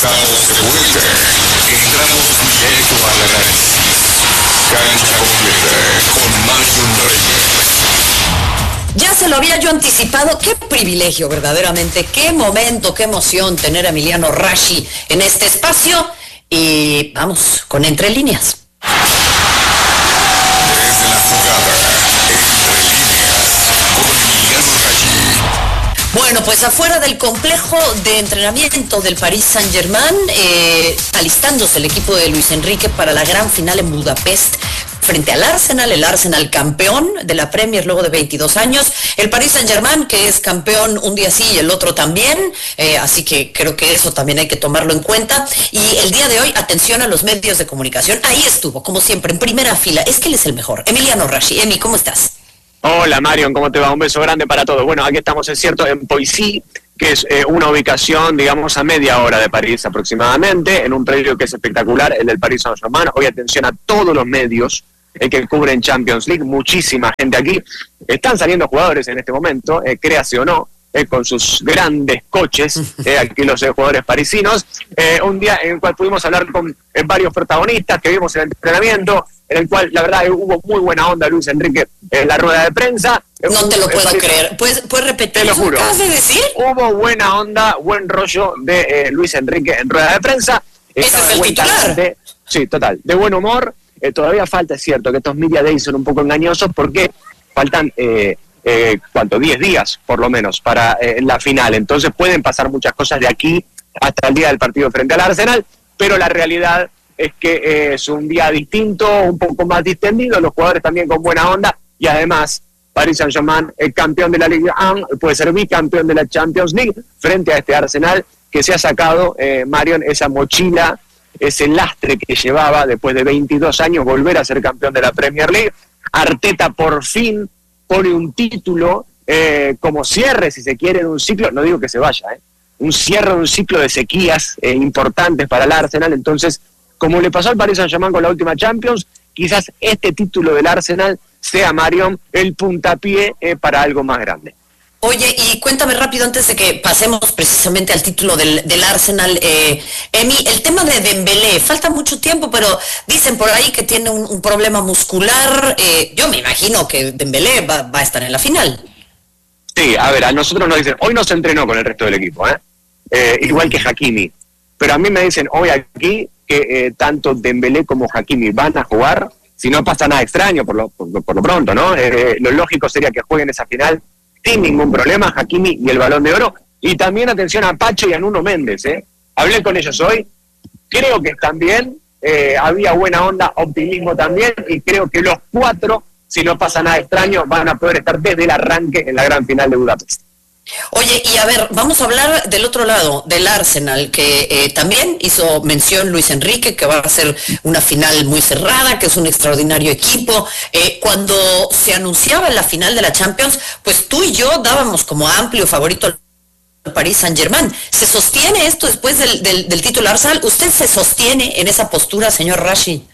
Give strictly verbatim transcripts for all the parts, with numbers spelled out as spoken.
Estamos de vuelta. Entramos directo al análisis. Cancha completa con Mario Reyes. Ya se lo había yo anticipado. Qué privilegio, verdaderamente. Qué momento, qué emoción tener a Emiliano Rashi en este espacio. Y vamos con Entre Líneas. Desde la jugada, Entre Líneas, con Emiliano Rashi. Bueno, pues afuera del complejo de entrenamiento del Paris Saint-Germain, eh, alistándose el equipo de Luis Enrique para la gran final en Budapest frente al Arsenal, el Arsenal campeón de la Premier luego de veintidós años, el Paris Saint-Germain que es campeón un día sí y el otro también, eh, así que creo que eso también hay que tomarlo en cuenta. Y el día de hoy, atención a los medios de comunicación, ahí estuvo, como siempre, en primera fila, es que él es el mejor, Emiliano Rashi. Emi, ¿cómo estás? Hola Marion, ¿cómo te va? Un beso grande para todos. Bueno, aquí estamos, es cierto, en Poissy, que es eh, una ubicación, digamos, a media hora de París aproximadamente, en un predio que es espectacular, el del Paris Saint-Germain. Hoy atención a todos los medios eh, que cubren Champions League, muchísima gente aquí. Están saliendo jugadores en este momento, eh, créase o no, eh, con sus grandes coches, eh, aquí los eh, jugadores parisinos. Eh, un día en el cual pudimos hablar con eh, varios protagonistas que vimos en el entrenamiento, en el cual, la verdad, hubo muy buena onda Luis Enrique en la rueda de prensa. No te lo puedo creer. ¿Puedes, ¿Puedes repetir te lo eso juro. que acabas de decir? Hubo buena onda, buen rollo de eh, Luis Enrique en rueda de prensa. Ese Estaba es de el buen titular. talante. Sí, total. De buen humor. Eh, todavía falta, es cierto, que estos media days son un poco engañosos porque faltan, eh, eh, ¿cuánto? diez días, por lo menos, para eh, la final. Entonces pueden pasar muchas cosas de aquí hasta el día del partido frente al Arsenal, pero la realidad es que eh, es un día distinto, un poco más distendido, los jugadores también con buena onda, y además Paris Saint-Germain, el campeón de la Ligue uno, puede ser bicampeón de la Champions League, frente a este Arsenal que se ha sacado, eh, Marion, esa mochila, ese lastre que llevaba después de veintidós años, volver a ser campeón de la Premier League. Arteta por fin pone un título eh, como cierre, si se quiere, de un ciclo, no digo que se vaya, eh, un cierre de un ciclo de sequías eh, importantes para el Arsenal. Entonces, como le pasó al Paris Saint-Germain con la última Champions, quizás este título del Arsenal sea, Marion, el puntapié eh, para algo más grande. Oye, y cuéntame rápido antes de que pasemos precisamente al título del, del Arsenal, eh, Emi, el tema de Dembélé, falta mucho tiempo, pero dicen por ahí que tiene un, un problema muscular, eh, yo me imagino que Dembélé va, va a estar en la final. Sí, a ver, a nosotros nos dicen, hoy no se entrenó con el resto del equipo, ¿eh? Eh, igual que Hakimi, pero a mí me dicen hoy aquí que eh, tanto Dembélé como Hakimi van a jugar, si no pasa nada extraño por lo, por, por lo pronto, ¿no? Eh, lo lógico sería que jueguen esa final sin ningún problema, Hakimi y el Balón de Oro. Y también atención a Pacho y a Nuno Méndez, ¿eh? Hablé con ellos hoy, creo que están bien, eh, había buena onda, optimismo también, y creo que los cuatro, si no pasa nada extraño, van a poder estar desde el arranque en la gran final de Budapest. Oye, y a ver, vamos a hablar del otro lado, del Arsenal, que eh, también hizo mención Luis Enrique, que va a ser una final muy cerrada, que es un extraordinario equipo. Eh, cuando se anunciaba la final de la Champions, pues tú y yo dábamos como amplio favorito al Paris Saint-Germain. ¿Se sostiene esto después del, del, del título Arsenal? ¿Usted se sostiene en esa postura, señor Rashi?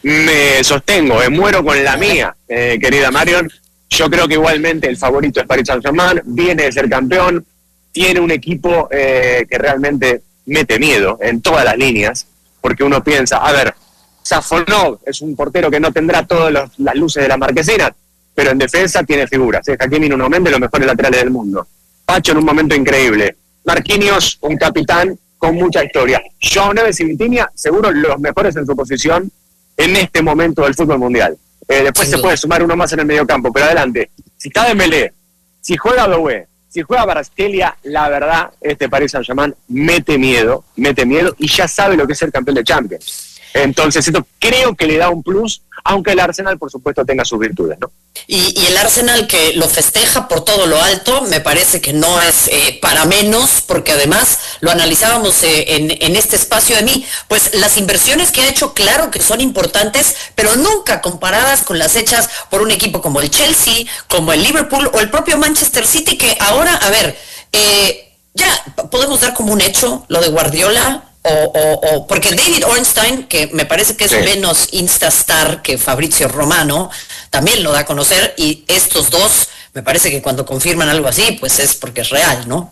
Me sostengo, eh, muero con la mía, eh, querida Marion. Yo creo que igualmente el favorito es Paris Saint-Germain, viene de ser campeón, tiene un equipo eh, que realmente mete miedo en todas las líneas, porque uno piensa, a ver, Safonov es un portero que no tendrá todas los, las luces de la marquesina, pero en defensa tiene figuras, ¿eh? Hakimi y Nuno Méndez, los mejores laterales del mundo. Pacho en un momento increíble. Marquinhos, un capitán con mucha historia. João Neves y Vitinha, seguro los mejores en su posición en este momento del fútbol mundial. Eh, después Sin se duda. puede sumar uno más en el mediocampo, pero adelante. Si está Dembélé, si juega Doué, si juega Kvaratskhelia, la verdad, este Paris Saint-Germain mete miedo, mete miedo y ya sabe lo que es ser campeón de Champions. Entonces, esto creo que le da un plus, aunque el Arsenal, por supuesto, tenga sus virtudes, ¿no? Y, y el Arsenal que lo festeja por todo lo alto, me parece que no es eh, para menos, porque además lo analizábamos eh, en, en este espacio de mí, pues las inversiones que ha hecho, claro que son importantes, pero nunca comparadas con las hechas por un equipo como el Chelsea, como el Liverpool o el propio Manchester City, que ahora, a ver, eh, ya podemos dar como un hecho lo de Guardiola. O, o, o, porque David Ornstein, que me parece que es Sí. menos instastar que Fabrizio Romano, también lo da a conocer, y estos dos, me parece que cuando confirman algo así, pues es porque es real, ¿no?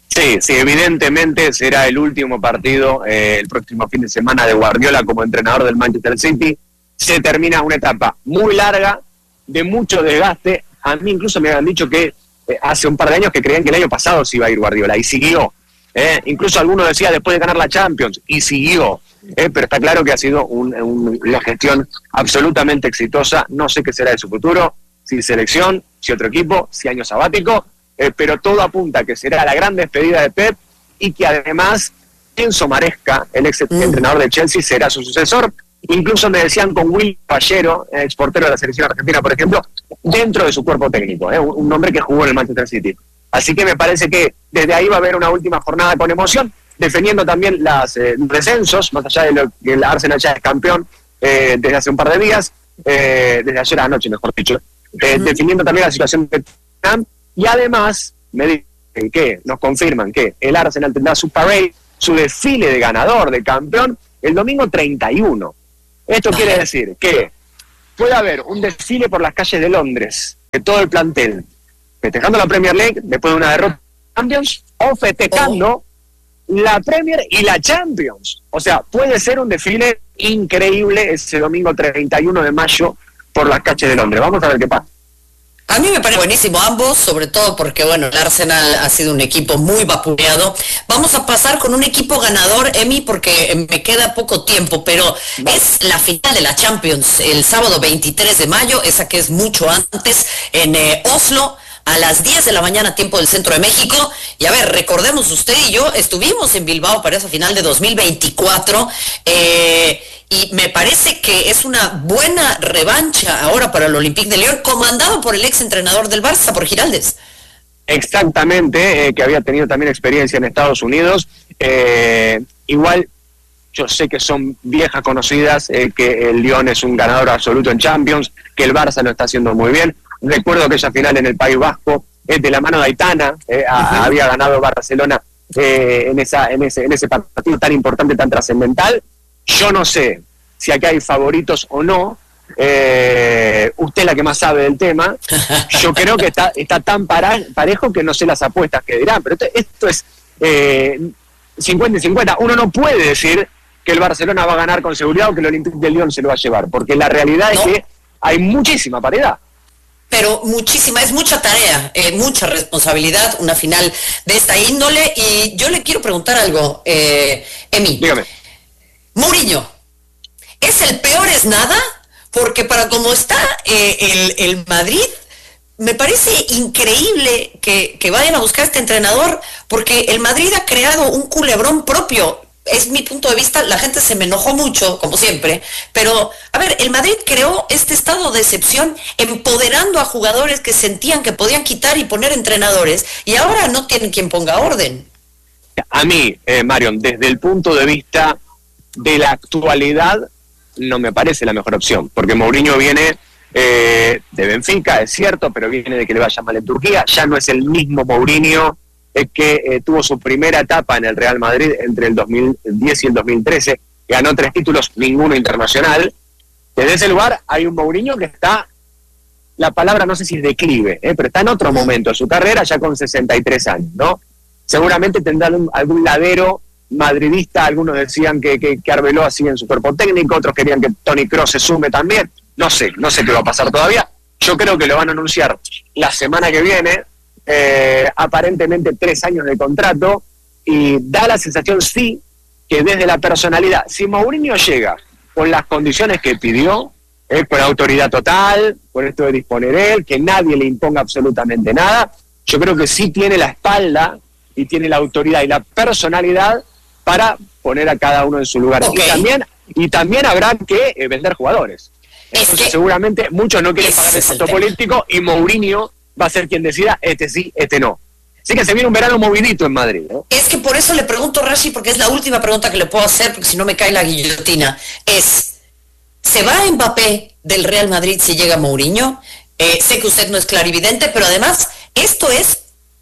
Sí, sí, evidentemente será el último partido eh, el próximo fin de semana de Guardiola como entrenador del Manchester City. Se termina una etapa muy larga, de mucho desgaste. A mí incluso me habían dicho que eh, hace un par de años que creían que el año pasado se iba a ir Guardiola, y siguió. Eh. Incluso algunos decían después de ganar la Champions, y siguió. Eh, pero está claro que ha sido un, un, una gestión absolutamente exitosa. No sé qué será de su futuro, si selección, si otro equipo, si año sabático. Eh, pero todo apunta a que será la gran despedida de Pep, y que además Enzo Maresca, el ex mm. entrenador de Chelsea, será su sucesor. Incluso me decían con Will Pallero, ex portero de la selección argentina, por ejemplo, dentro de su cuerpo técnico, eh, un hombre que jugó en el Manchester City. Así que me parece que desde ahí va a haber una última jornada con emoción, defendiendo también los eh, descensos, más allá de lo que el Arsenal ya es campeón eh, desde hace un par de días, eh, desde ayer anoche, mejor dicho, eh, mm. definiendo también la situación de Tottenham. Y además, me dicen que, nos confirman que el Arsenal tendrá su parade, su desfile de ganador, de campeón, el domingo treinta y uno. Esto quiere decir que puede haber un desfile por las calles de Londres, de todo el plantel, festejando la Premier League después de una derrota de Champions, o festejando oh. la Premier y la Champions. O sea, puede ser un desfile increíble ese domingo treinta y uno de mayo por las calles de Londres. Vamos a ver qué pasa. A mí me parece buenísimo ambos, sobre todo porque, bueno, el Arsenal ha sido un equipo muy vapuleado. Vamos a pasar con un equipo ganador, Emi, porque me queda poco tiempo, pero es la final de la Champions, el sábado veintitrés de mayo, esa que es mucho antes, en eh, Oslo, a las diez de la mañana, tiempo del centro de México. Y a ver, recordemos, usted y yo estuvimos en Bilbao para esa final de dos mil veinticuatro, eh... y me parece que es una buena revancha ahora para el Olympique de Lyon, comandado por el ex entrenador del Barça, por Giraldes. Exactamente, eh, que había tenido también experiencia en Estados Unidos. Eh, igual, yo sé que son viejas conocidas, eh, que el Lyon es un ganador absoluto en Champions, que el Barça lo está haciendo muy bien. Recuerdo aquella final en el País Vasco, eh, de la mano de Aitana, eh, uh-huh. había ganado Barcelona eh, en, esa, en, ese, en ese partido tan importante, tan trascendental. Yo no sé si aquí hay favoritos o no, eh, usted es la que más sabe del tema. Yo creo que está, está tan para, parejo que no sé las apuestas que dirán, pero esto, esto es eh, cincuenta y cincuenta. Uno no puede decir que el Barcelona va a ganar con seguridad o que el Olympique de Lyon se lo va a llevar, porque la realidad no. es que hay muchísima paridad. Pero muchísima, es mucha tarea, eh, mucha responsabilidad, una final de esta índole. Y yo le quiero preguntar algo, eh, Emi. Dígame. Mourinho, ¿es el peor es nada? Porque para como está eh, el, el Madrid, me parece increíble que, que vayan a buscar a este entrenador, porque el Madrid ha creado un culebrón propio. Es mi punto de vista, la gente se me enojó mucho, como siempre, pero, a ver, el Madrid creó este estado de excepción empoderando a jugadores que sentían que podían quitar y poner entrenadores, y ahora no tienen quien ponga orden. A mí, eh, Marion, desde el punto de vista de la actualidad, no me parece la mejor opción, porque Mourinho viene eh, de Benfica, es cierto, pero viene de que le vaya mal en Turquía. Ya no es el mismo Mourinho eh, que eh, tuvo su primera etapa en el Real Madrid entre el dos mil diez y el dos mil trece, ganó tres títulos, ninguno internacional. Desde ese lugar hay un Mourinho que está, la palabra no sé si es declive, eh, pero está en otro momento de su carrera, ya con sesenta y tres años, ¿no? Seguramente tendrá algún, algún ladero madridista. Algunos decían que, que, que Arbeloa sigue en su cuerpo técnico, otros querían que Toni Kroos se sume también. No sé, no sé qué va a pasar todavía. Yo creo que lo van a anunciar la semana que viene, eh, aparentemente tres años de contrato, y da la sensación, sí, que desde la personalidad, si Mourinho llega con las condiciones que pidió, eh, con autoridad total, con esto de disponer él, que nadie le imponga absolutamente nada, yo creo que sí tiene la espalda y tiene la autoridad y la personalidad para poner a cada uno en su lugar. Okay. Y también y también habrá que eh, vender jugadores. Entonces, es que seguramente muchos no quieren pagar el costo político, y Mourinho va a ser quien decida, este sí, este no. Así que se viene un verano movidito en Madrid, ¿no? Es que por eso le pregunto, Rashi, porque es la última pregunta que le puedo hacer, porque si no me cae la guillotina. Es, ¿se va Mbappé del Real Madrid si llega Mourinho? Eh, sé que usted no es clarividente, pero además, esto es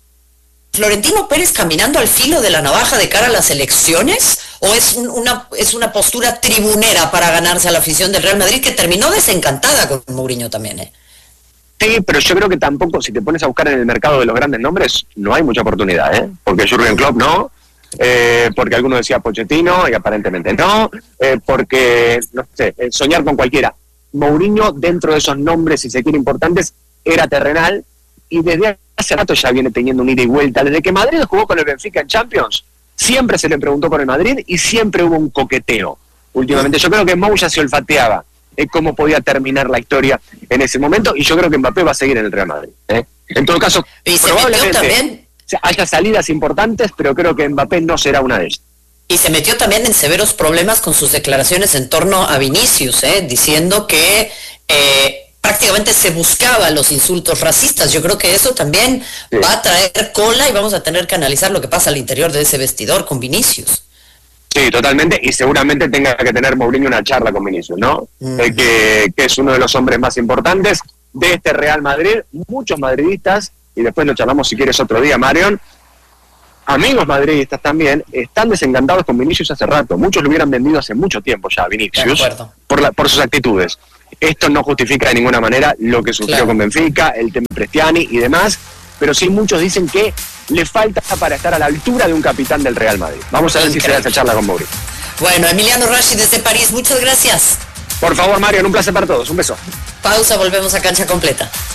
Florentino Pérez caminando al filo de la navaja de cara a las elecciones, o es un, una es una postura tribunera para ganarse a la afición del Real Madrid, que terminó desencantada con Mourinho también, ¿eh? Sí, pero yo creo que tampoco, si te pones a buscar en el mercado de los grandes nombres, no hay mucha oportunidad, ¿eh? Porque Jürgen Klopp no, eh, porque alguno decía Pochettino y aparentemente no, eh, porque, no sé, soñar con cualquiera. Mourinho, dentro de esos nombres, si se quiere, importantes, era terrenal y desde hace rato ya viene teniendo un ida y vuelta. Desde que Madrid jugó con el Benfica en Champions, siempre se le preguntó por el Madrid y siempre hubo un coqueteo. Últimamente yo creo que Mou ya se olfateaba eh, cómo podía terminar la historia en ese momento y yo creo que Mbappé va a seguir en el Real Madrid. ¿eh? En todo caso, y se probablemente metió también, haya salidas importantes, pero creo que Mbappé no será una de ellas. y se metió también en severos problemas con sus declaraciones en torno a Vinicius, ¿eh? diciendo que eh, prácticamente se buscaba los insultos racistas. Yo creo que eso también sí. va a traer cola y vamos a tener que analizar lo que pasa al interior de ese vestidor con Vinicius. Sí, totalmente, y seguramente tenga que tener Mourinho una charla con Vinicius, ¿no? Mm. Eh, que, que es uno de los hombres más importantes de este Real Madrid. Muchos madridistas, y después lo charlamos si quieres otro día, Marion, amigos madridistas también, están desencantados con Vinicius hace rato. Muchos lo hubieran vendido hace mucho tiempo ya, Vinicius, por, la, por sus actitudes. Esto no justifica de ninguna manera lo que sucedió claro. con Benfica, el tema Prestiani y demás, pero sí muchos dicen que le falta para estar a la altura de un capitán del Real Madrid. Vamos a ver Increíble. si se da esa charla con Mourinho. Bueno, Emiliano Rashi desde París, muchas gracias. Por favor, Mario, un placer para todos. Un beso. Pausa, volvemos a Cancha Completa.